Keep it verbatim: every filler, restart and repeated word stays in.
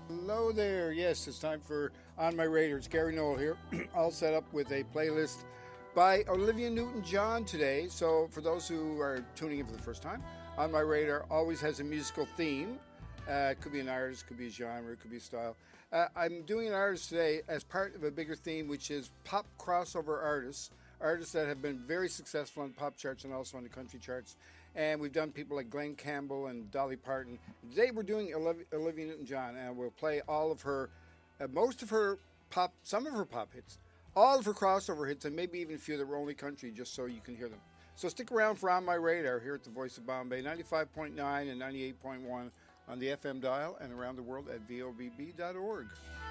Hello there. Yes, it's time for On My Radar. It's Gary Noel here, all set up with a playlist by Olivia Newton-John today. So for those who are tuning in for the first time, On My Radar always has a musical theme. Uh, it could be an artist, could be a genre, it could be a style. Uh, I'm doing an artist today as part of a bigger theme, which is pop crossover artists, artists that have been very successful on pop charts and also on the country charts. And we've done people like Glenn Campbell and Dolly Parton. Today we're doing Olivia, Olivia Newton-John, and we'll play all of her, uh, most of her pop, some of her pop hits, all of her crossover hits, and maybe even a few that were only country, just so you can hear them. So stick around for On My Radar here at the Voice of Bombay, ninety-five point nine and ninety-eight point one on the F M dial and around the world at V O B B dot org.